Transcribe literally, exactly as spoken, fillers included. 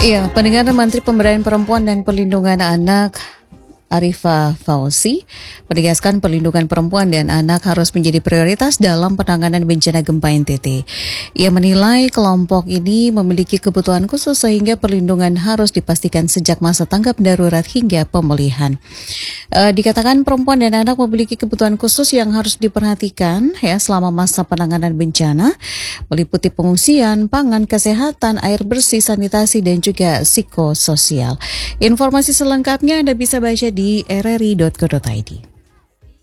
Iya, pendengar Menteri Pemberdayaan Perempuan dan Perlindungan Anak Arifah Fauzi menegaskan perlindungan perempuan dan anak harus menjadi prioritas dalam penanganan bencana gempa N T T. Ia menilai kelompok ini memiliki kebutuhan khusus sehingga perlindungan harus dipastikan sejak masa tanggap darurat hingga pemulihan. E, dikatakan perempuan dan anak memiliki kebutuhan khusus yang harus diperhatikan ya selama masa penanganan bencana, meliputi pengungsian, pangan, kesehatan, air bersih, sanitasi, dan juga psikososial. Informasi selengkapnya Anda bisa baca di r r i dot co dot i d.